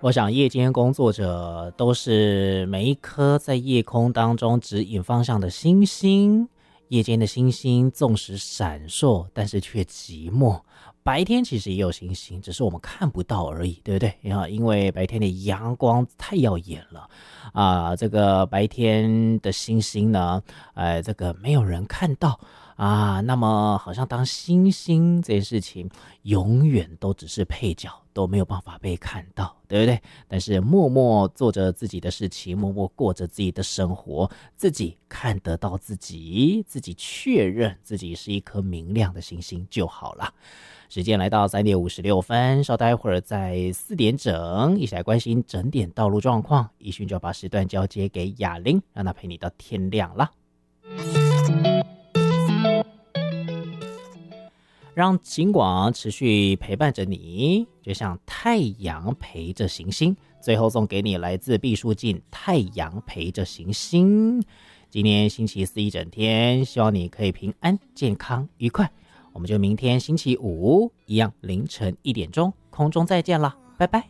我想夜间工作者都是每一颗在夜空当中指引方向的星星，夜间的星星纵使闪烁，但是却寂寞。白天其实也有星星，只是我们看不到而已，对不对？因为白天的阳光太耀眼了这个白天的星星呢，这个没有人看到那么好像当星星这件事情永远都只是配角，都没有办法被看到，对不对？但是默默做着自己的事情，默默过着自己的生活，自己看得到自己，自己确认自己是一颗明亮的星星就好了。时间来到3:56，稍待会儿在4点整，一起来关心整点道路状况。一迅就要把时段交接给雅玲，让她陪你到天亮啦。让警广持续陪伴着你，就像太阳陪着行星。最后送给你来自毕书尽《太阳陪着行星》。今天星期四一整天，希望你可以平安、健康、愉快。我们就明天星期五一样凌晨1点钟空中再见了，拜拜。